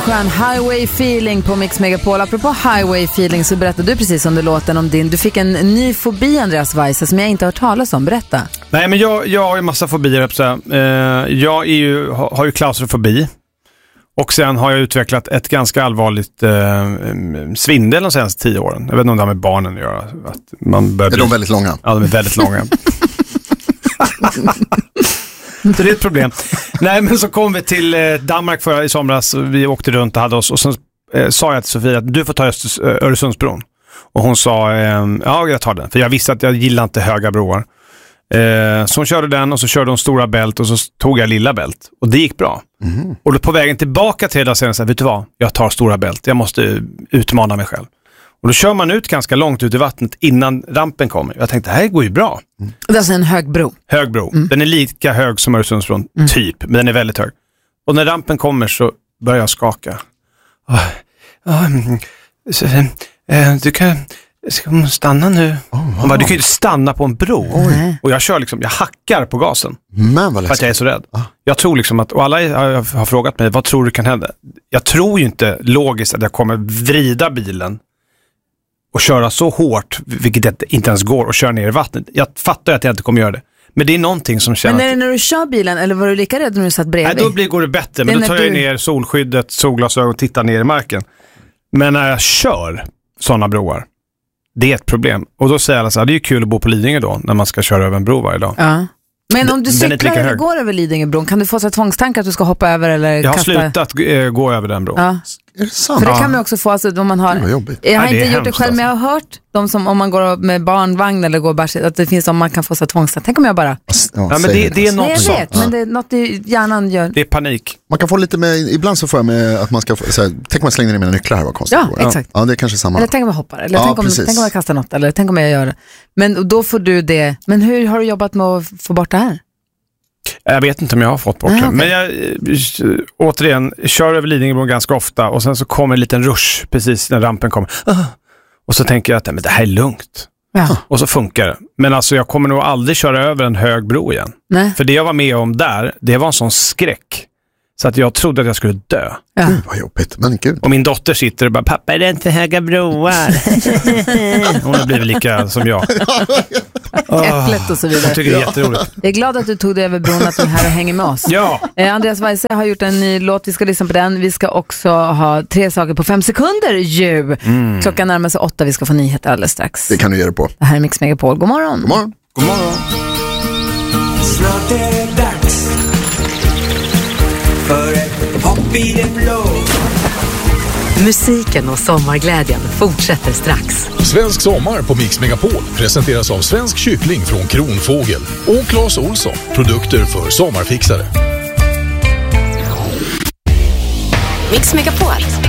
skön Highway Feeling på Mix Megapol. Apropå Highway Feeling så berättade du precis under låten om du fick en ny fobi, Andreas Weise, som jag inte har hört talas om. Berätta. Nej, men jag har ju massa fobier. Jag har ju klaustrofobi. Och sen har jag utvecklat ett ganska allvarligt svindel de senaste 10 åren. Jag vet inte om det har med barnen att göra. Att man är de väldigt långa? Ja, de är väldigt långa. Så det är ett problem. Nej, men så kom vi till Danmark i somras. Vi åkte runt och hade oss. Och sen sa jag till Sofia att du får ta Öresundsbron. Och hon sa, ja, jag tar den. För jag visste att jag gillar inte höga broar. Så hon körde den och så körde hon stora bält och så tog jag lilla bält. Och det gick bra. Mm. Och då på vägen tillbaka till det sen så vet du vad? Jag tar stora bält. Jag måste utmana mig själv. Och då kör man ut ganska långt ut i vattnet innan rampen kommer. Jag tänkte, det här går ju bra. Mm. Det är alltså en hög bro. Hög bro. Mm. Den är lika hög som Öresundsbron, typ. Men den är väldigt hög. Och när rampen kommer så börjar jag skaka. Du kan... Ska man stanna nu? Bara, du kan ju inte stanna på en bro. Och jag kör liksom, jag hackar på gasen. Men vad för att jag är så rädd. Jag tror liksom att, och alla har frågat mig, vad tror du kan hända? Jag tror ju inte logiskt att jag kommer vrida bilen och köra så hårt, vilket inte ens går, och köra ner i vattnet. Jag fattar att jag inte kommer göra det. Men det är någonting som känner... Men är det när du kör bilen, eller var du lika rädd när du satt bredvid? Nej, då går det bättre. Men då tar jag ner solskyddet, solglasögon och tittar ner i marken. Men när jag kör sådana broar, det är ett problem. Och då säger alla så här, det är ju kul att bo på Lidingö då, när man ska köra över en bro varje dag. Ja. Men om du cyklar eller går över Lidingöbron, kan du få så tvångstankar att du ska hoppa över eller jag har kasta... slutat gå över den bron. Ja. Är det sant? För det kan man också få, alltså, om man har... Jag har inte gjort det själv, men jag har hört de som, om man går med barnvagn eller går bärs, att det finns om man kan få så tvångstankar. Tänk om jag bara... Ja, men det är något. Nej, jag vet, men det är något i hjärnan gör. Det är panik. Man kan få lite med, ibland så får jag med att man ska få, så här, tänk om jag slänger ner mina nycklar här, vad konstigt. Ja, exakt. Ja, det är kanske samma. Eller tänk om jag hoppar, eller tänk om jag kastar något, eller tänk om jag gör det. Men då får du det. Men hur har du jobbat med att få bort det här? Jag vet inte om jag har fått bort det. Okay. Men jag återigen kör över Lidingöbron ganska ofta och sen så kommer en liten rush precis när rampen kommer. Och så tänker jag att men det här är lugnt. Ja. Och så funkar det. Men alltså jag kommer nog aldrig köra över en hög bro igen. Nej. För det jag var med om där, det var en sån skräck. Så att jag trodde att jag skulle dö. Ja. Vad jobbigt, men gud. Och min dotter sitter och bara, pappa, är det inte höga broar? Hon har blivit lika som jag. Äpplet och så vidare. Jag tycker det är jätteroligt. Jag är glad att du tog dig över bron, att du är här och hänger med oss. Ja. Andreas Weise har gjort en ny låt, vi ska lyssna på den. Vi ska också ha 3 saker på 5 sekunder ju. Klockan närmar sig 8, vi ska få nyheter alldeles strax. Det kan du göra på. Det här är Mix Megapol, god morgon. God morgon. God morgon. Snart är det dags för ett hopp i det blå. Musiken och sommarglädjen fortsätter strax. Svensk sommar på Mix Megapol presenteras av Svensk kyckling från Kronfågel och Claes Olsson, produkter för sommarfixare. Mix Megapol.